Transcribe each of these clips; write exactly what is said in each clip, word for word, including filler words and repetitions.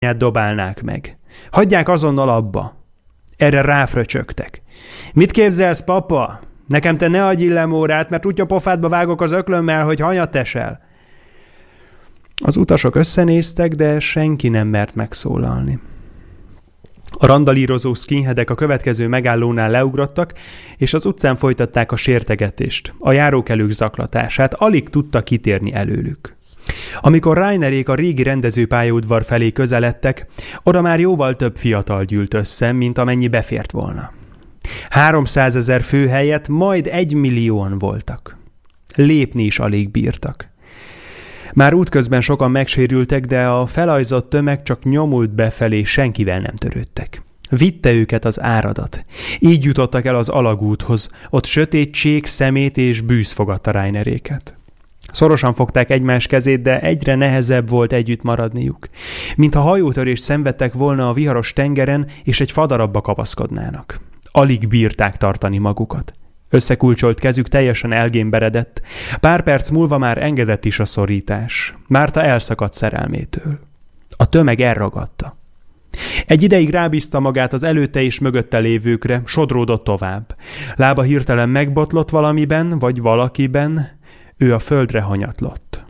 dobálnák meg. Hagyják azonnal abba. Erre ráfröcsögtek. Mit képzelsz, papa? Nekem te ne adj illemórát, mert útja pofádba vágok az öklömmel, hogy hanyat esel. Az utasok összenéztek, de senki nem mert megszólalni. A randalírozó skinheadek a következő megállónál leugrottak, és az utcán folytatták a sértegetést, a járókelők zaklatását, alig tudta kitérni előlük. Amikor Rainerék a régi rendezőpályaudvar felé közeledtek, oda már jóval több fiatal gyűlt össze, mint amennyi befért volna. Háromszázezer fő helyett majd egymillióan voltak. Lépni is alig bírtak. Már útközben sokan megsérültek, de a felajzott tömeg csak nyomult befelé, senkivel nem törődtek. Vitte őket az áradat. Így jutottak el az alagúthoz, ott sötétség, szemét és bűz fogadta Raineréket. Szorosan fogták egymás kezét, de egyre nehezebb volt együtt maradniuk. Mintha hajótörést szenvedtek volna a viharos tengeren, és egy fadarabba kapaszkodnának. Alig bírták tartani magukat. Összekulcsolt kezük teljesen elgémberedett. Pár perc múlva már engedett is a szorítás. Márta elszakadt szerelmétől. A tömeg elragadta. Egy ideig rábízta magát az előtte és mögötte lévőkre, sodródott tovább. Lába hirtelen megbotlott valamiben, vagy valakiben, ő a földre hanyatlott.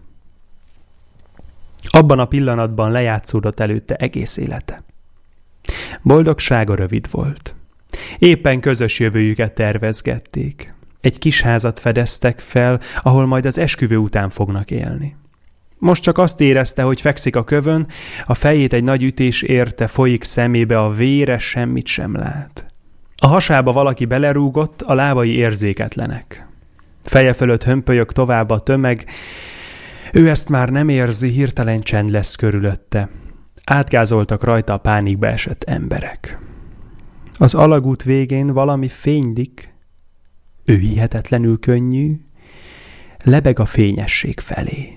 Abban a pillanatban lejátszódott előtte egész élete. Boldogsága rövid volt. Éppen közös jövőjüket tervezgették. Egy kis házat fedeztek fel, ahol majd az esküvő után fognak élni. Most csak azt érezte, hogy fekszik a kövön, a fejét egy nagy ütés érte, folyik szemébe a vére, semmit sem lát. A hasába valaki belerúgott, a lábai érzéketlenek. Feje fölött hömpölyög tovább a tömeg, ő ezt már nem érzi, hirtelen csend lesz körülötte. Átgázoltak rajta a pánikba esett emberek. Az alagút végén valami fénylik, ő hihetetlenül könnyű, lebeg a fényesség felé.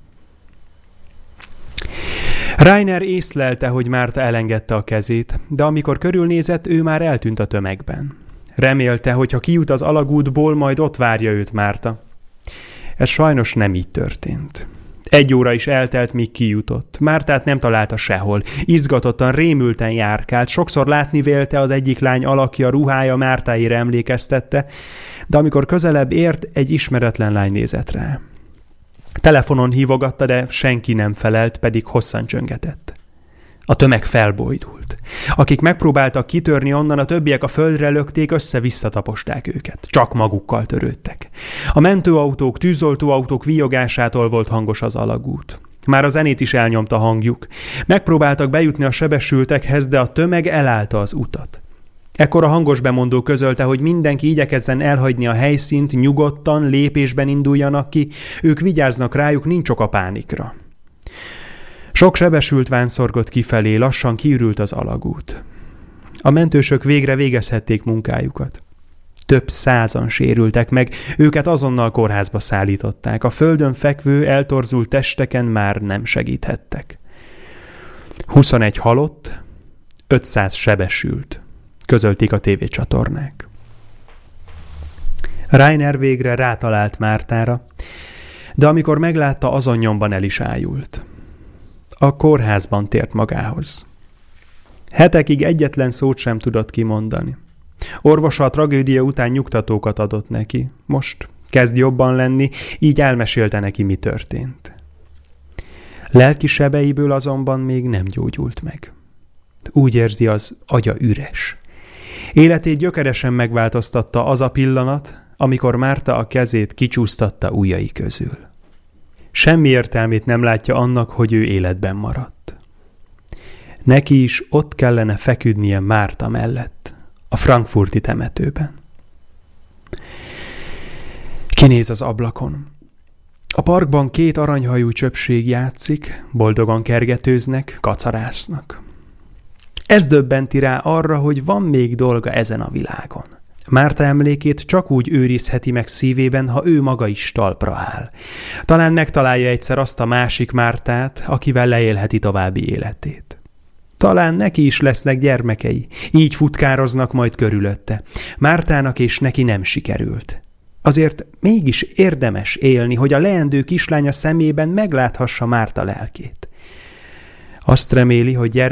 Rainer észlelte, hogy Márta elengedte a kezét, de amikor körülnézett, ő már eltűnt a tömegben. Remélte, hogy ha kijut az alagútból, majd ott várja őt Márta. Ez sajnos nem így történt. Egy óra is eltelt, míg kijutott. Mártát nem találta sehol. Izgatottan, rémülten járkált. Sokszor látni vélte, az egyik lány alakja, ruhája Mártáira emlékeztette, de amikor közelebb ért, egy ismeretlen lány nézett rá. Telefonon hívogatta, de senki nem felelt, pedig hosszan csöngetett. A tömeg felbojdult. Akik megpróbáltak kitörni onnan, a többiek a földre lökték, össze-visszataposták őket. Csak magukkal törődtek. A mentőautók, tűzoltóautók víjogásától volt hangos az alagút. Már a zenét is elnyomta hangjuk. Megpróbáltak bejutni a sebesültekhez, de a tömeg elállta az utat. Ekkor a hangos bemondó közölte, hogy mindenki igyekezzen elhagyni a helyszínt, nyugodtan, lépésben induljanak ki, ők vigyáznak rájuk, nincs ok a pánikra. Sok sebesült vánszorgott kifelé, lassan kiürült az alagút. A mentősök végre végezhették munkájukat. Több százan sérültek meg, őket azonnal kórházba szállították. A földön fekvő, eltorzult testeken már nem segíthettek. huszonegy halott, ötszáz sebesült, közölték a tévécsatornák. Rainer végre rátalált Mártára, de amikor meglátta, azon nyomban el is ájult. A kórházban tért magához. Hetekig egyetlen szót sem tudott kimondani. Orvosa a tragédia után nyugtatókat adott neki. Most kezd jobban lenni, így elmesélte neki, mi történt. Lelki sebeiből azonban még nem gyógyult meg. Úgy érzi, az agya üres. Életét gyökeresen megváltoztatta az a pillanat, amikor Márta a kezét kicsúsztatta ujjai közül. Semmi értelmét nem látja annak, hogy ő életben maradt. Neki is ott kellene feküdnie Márta mellett, a frankfurti temetőben. Kinéz az ablakon. A parkban két aranyhajú csöpség játszik, boldogan kergetőznek, kacarásznak. Ez döbbenti rá arra, hogy van még dolga ezen a világon. Márta emlékét csak úgy őrizheti meg szívében, ha ő maga is talpra áll. Talán megtalálja egyszer azt a másik Mártát, akivel leélheti további életét. Talán neki is lesznek gyermekei, így futkároznak majd körülötte. Mártának és neki nem sikerült. Azért mégis érdemes élni, hogy a leendő kislánya szemében megláthassa Márta lelkét. Azt reméli, hogy gyermek